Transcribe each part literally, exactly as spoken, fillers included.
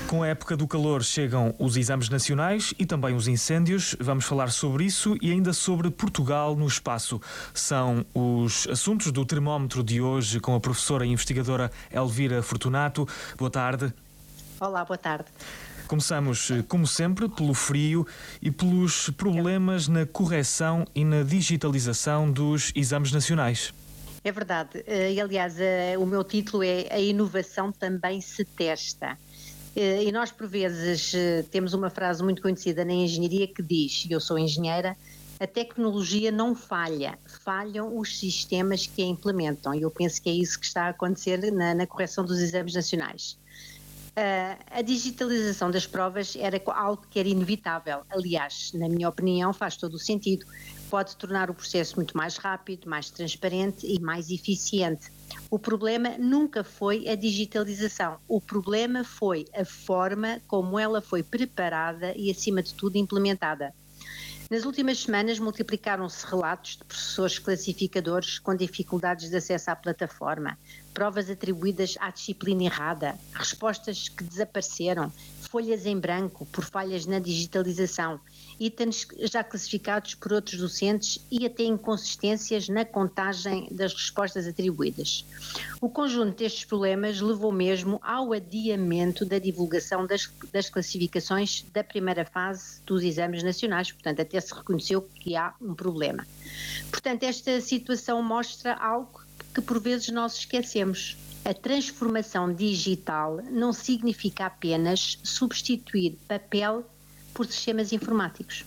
Com a época do calor chegam os exames nacionais e também os incêndios. Vamos falar sobre isso e ainda sobre Portugal no espaço. São os assuntos do termómetro de hoje com a professora e investigadora Elvira Fortunato. Boa tarde. Olá, boa tarde. Começamos, como sempre, pelo frio e pelos problemas na correção e na digitalização dos exames nacionais. É verdade. E, aliás, o meu título é A Inovação Também se Testa. E nós, por vezes, temos uma frase muito conhecida na engenharia que diz, e eu sou engenheira, a tecnologia não falha, falham os sistemas que a implementam. E eu penso que é isso que está a acontecer na, na correção dos exames nacionais. Uh, a digitalização das provas era algo que era inevitável. Aliás, na minha opinião, faz todo o sentido. Pode tornar o processo muito mais rápido, mais transparente e mais eficiente. O problema nunca foi a digitalização. O problema foi a forma como ela foi preparada e, acima de tudo, implementada. Nas últimas semanas multiplicaram-se relatos de professores classificadores com dificuldades de acesso à plataforma, provas atribuídas à disciplina errada, respostas que desapareceram, folhas em branco por falhas na digitalização, itens já classificados por outros docentes e até inconsistências na contagem das respostas atribuídas. O conjunto destes problemas levou mesmo ao adiamento da divulgação das, das classificações da primeira fase dos exames nacionais, portanto até se reconheceu que há um problema. Portanto, esta situação mostra algo que por vezes nós esquecemos. A transformação digital não significa apenas substituir papel por sistemas informáticos.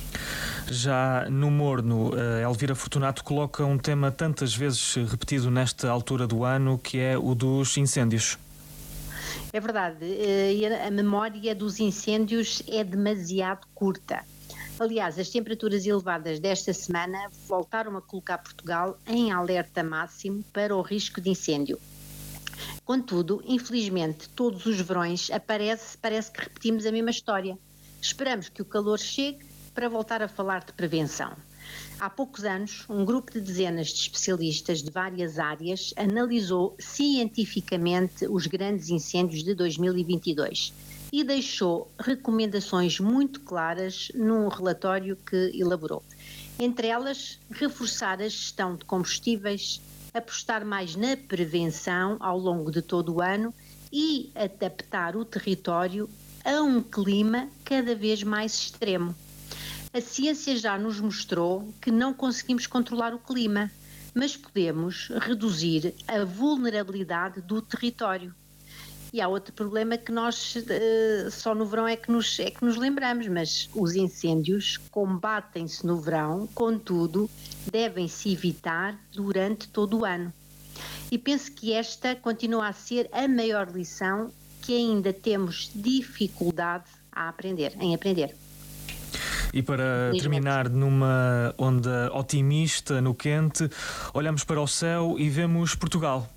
Já no morno, a Elvira Fortunato coloca um tema tantas vezes repetido nesta altura do ano, que é o dos incêndios. É verdade, a memória dos incêndios é demasiado curta. Aliás, as temperaturas elevadas desta semana voltaram a colocar Portugal em alerta máximo para o risco de incêndio. Contudo, infelizmente, todos os verões aparece, parece que repetimos a mesma história. Esperamos que o calor chegue para voltar a falar de prevenção. Há poucos anos, um grupo de dezenas de especialistas de várias áreas analisou cientificamente os grandes incêndios de dois mil e vinte e dois e deixou recomendações muito claras num relatório que elaborou. Entre elas, reforçar a gestão de combustíveis, apostar mais na prevenção ao longo de todo o ano e adaptar o território a um clima cada vez mais extremo. A ciência já nos mostrou que não conseguimos controlar o clima, mas podemos reduzir a vulnerabilidade do território. E há outro problema que nós uh, só no verão é que, nos, é que nos lembramos, mas os incêndios combatem-se no verão, contudo, devem-se evitar durante todo o ano. E penso que esta continua a ser a maior lição que ainda temos dificuldade a aprender, em aprender. E para terminar numa onda otimista no quente, olhamos para o céu e vemos Portugal.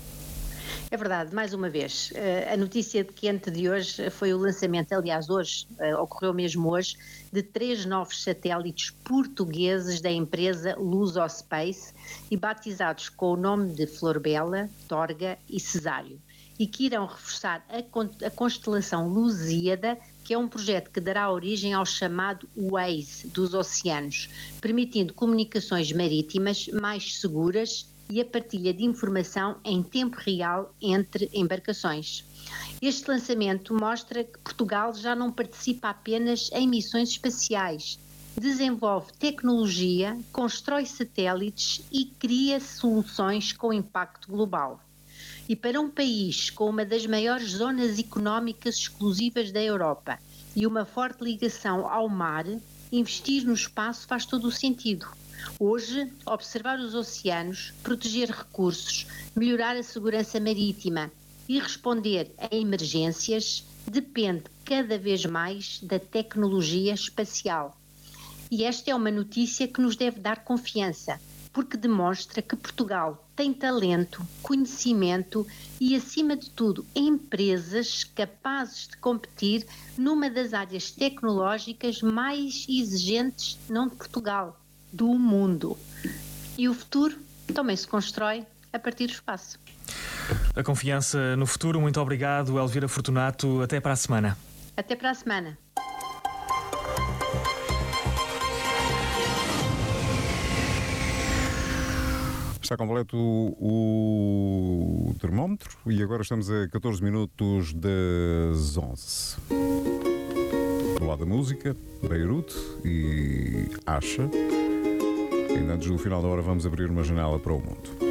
É verdade, mais uma vez, a notícia de quente de hoje foi o lançamento, aliás hoje, ocorreu mesmo hoje, de três novos satélites portugueses da empresa Lusospace e batizados com o nome de Florbela, Torga e Cesário, e que irão reforçar a constelação Lusíada, que é um projeto que dará origem ao chamado Waze dos oceanos, permitindo comunicações marítimas mais seguras e a partilha de informação em tempo real entre embarcações. Este lançamento mostra que Portugal já não participa apenas em missões espaciais, desenvolve tecnologia, constrói satélites e cria soluções com impacto global. E para um país com uma das maiores zonas económicas exclusivas da Europa e uma forte ligação ao mar, investir no espaço faz todo o sentido. Hoje, observar os oceanos, proteger recursos, melhorar a segurança marítima e responder a emergências depende cada vez mais da tecnologia espacial. E esta é uma notícia que nos deve dar confiança, porque demonstra que Portugal tem talento, conhecimento e, acima de tudo, empresas capazes de competir numa das áreas tecnológicas mais exigentes, não de Portugal, do mundo. E o futuro também se constrói a partir do espaço. a confiança no futuro. Muito obrigado, Elvira Fortunato. Até para a semana. Até para a semana. Está completo o termómetro e agora estamos a catorze minutos das onze. Do lado da música, Beirute e Acha. Ainda antes do final da hora vamos abrir uma janela para o mundo.